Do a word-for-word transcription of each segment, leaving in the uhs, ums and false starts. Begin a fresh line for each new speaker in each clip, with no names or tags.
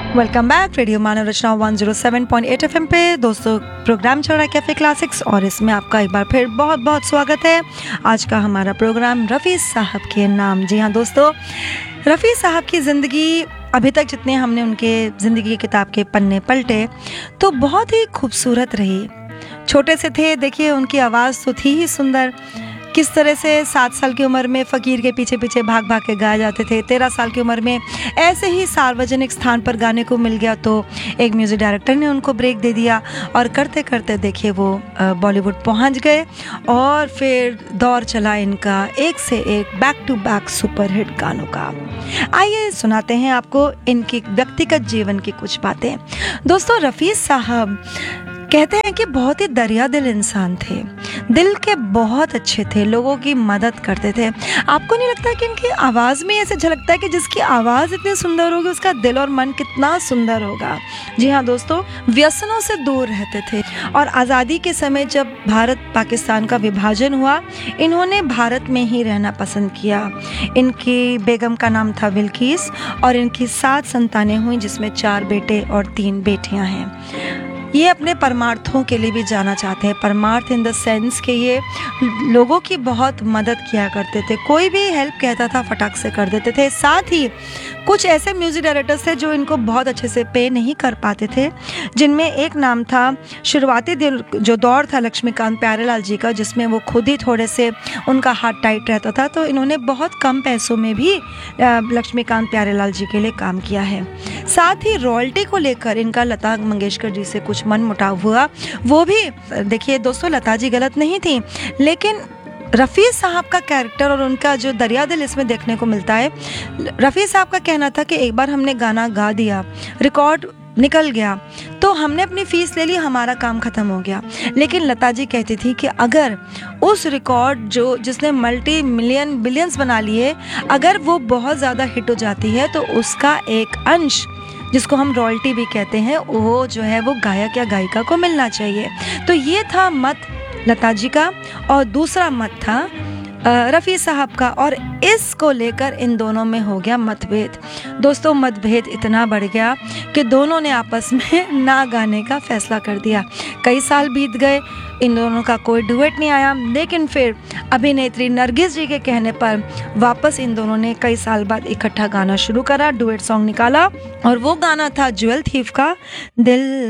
Welcome back radio मानव रचना one zero seven point eight FM पे। दोस्तों, programme चल रहा है कैफ़े क्लासिक्स और इसमें आपका एक बार फिर बहुत बहुत स्वागत है। आज का हमारा प्रोग्राम रफ़ी साहब के नाम। जी हाँ दोस्तों, रफ़ी साहब की ज़िंदगी, अभी तक जितने हमने उनके ज़िंदगी की किताब के पन्ने पलटे तो बहुत ही खूबसूरत रही। छोटे से थे, देखिए उनकी आवाज़ तो थी ही सुंदर। किस तरह से सात साल की उम्र में फ़कीर के पीछे पीछे भाग भाग के गाए जाते थे। तेरह साल की उम्र में ऐसे ही सार्वजनिक स्थान पर गाने को मिल गया तो एक म्यूज़िक डायरेक्टर ने उनको ब्रेक दे दिया और करते करते देखिए वो बॉलीवुड पहुंच गए और फिर दौर चला इनका एक से एक back to back super hit गानों का। आइए सुनाते हैं आपको इनकी व्यक्तिगत जीवन की कुछ बातें। दोस्तों, रफ़ी साहब कहते हैं कि बहुत ही दरिया दिल इंसान थे, दिल के बहुत अच्छे थे, लोगों की मदद करते थे। आपको नहीं लगता कि इनकी आवाज़ में ऐसे झलकता है कि जिसकी आवाज़ इतनी सुंदर होगी उसका दिल और मन कितना सुंदर होगा। जी हाँ दोस्तों, व्यसनों से दूर रहते थे और आज़ादी के समय जब भारत पाकिस्तान का विभाजन हुआ, इन्होंने भारत में ही रहना पसंद किया। इनकी बेगम का नाम था बिल्किस और इनकी सात संतानें हुई जिसमें चार बेटे और तीन बेटियां हैं। ये अपने परमार्थों के लिए भी जाना चाहते हैं। परमार्थ इन द सेंस कि ये लोगों की बहुत मदद किया करते थे, कोई भी हेल्प कहता था फटाक से कर देते थे। साथ ही कुछ ऐसे म्यूज़िक डायरेक्टर्स थे जो इनको बहुत अच्छे से पे नहीं कर पाते थे, जिनमें एक नाम था, शुरुआती दिन जो दौर था लक्ष्मीकांत प्यारेलाल जी का, जिसमें वो खुद ही थोड़े से उनका हाथ टाइट रहता था, तो इन्होंने बहुत कम पैसों में भी लक्ष्मीकांत प्यारेलाल जी के लिए काम किया है। साथ ही रॉयल्टी को लेकर इनका लता मंगेशकर जी से कुछ मन मुटाव हुआ। वो भी देखिए दोस्तों, लता जी गलत नहीं थी, लेकिन रफ़ी साहब का कैरेक्टर और उनका जो दरिया दिल इसमें देखने को मिलता है। रफ़ी साहब का कहना था कि एक बार हमने गाना गा दिया, रिकॉर्ड निकल गया तो हमने अपनी फ़ीस ले ली, हमारा काम ख़त्म हो गया। लेकिन लता जी कहती थी कि अगर उस रिकॉर्ड जो जिसने मल्टी मिलियन बिलियंस बना लिए, अगर वो बहुत ज़्यादा हिट हो जाती है तो उसका एक अंश, जिसको हम रॉयल्टी भी कहते हैं, वो जो है वो गायक या गायिका को मिलना चाहिए। तो ये था मत लता जी का और दूसरा मत था रफ़ी साहब का, और इसको लेकर इन दोनों में हो गया मतभेद। दोस्तों, मतभेद इतना बढ़ गया कि दोनों ने आपस में ना गाने का फैसला कर दिया। कई साल बीत गए, इन दोनों का कोई डुएट नहीं आया, लेकिन फिर अभिनेत्री नरगिस जी के कहने पर वापस इन दोनों ने कई साल बाद इकट्ठा गाना शुरू करा, डुएट सॉन्ग निकाला और वो गाना था ज्वेल थीफ का दिल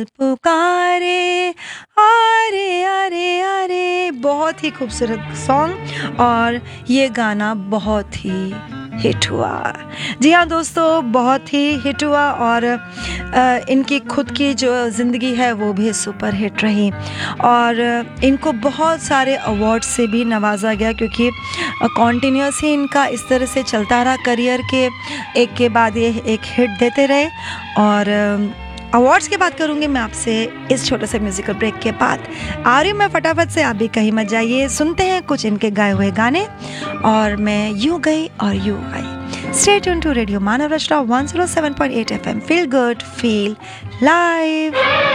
पुकारे आरे आरे आरे। बहुत ही खूबसूरत सॉन्ग और ये गाना बहुत ही हिट हुआ। जी हाँ दोस्तों, बहुत ही हिट हुआ और आ, इनकी खुद की जो ज़िंदगी है वो भी सुपर हिट रही और इनको बहुत सारे अवार्ड से भी नवाजा गया, क्योंकि कॉन्टीन्यूस ही इनका इस तरह से चलता रहा करियर के एक के बाद ये एक हिट देते रहे। और अवार्ड्स की बात करूँगी मैं आपसे इस छोटे से म्यूज़िकल ब्रेक के बाद। आ रही हूँ मैं फटाफट से, आप भी कहीं मत जाइए। सुनते हैं कुछ इनके गाए हुए गाने और मैं यूँ गई और यूँ आई। Stay tuned to Radio Manav Rachna one zero seven point eight F M. Feel good, feel live.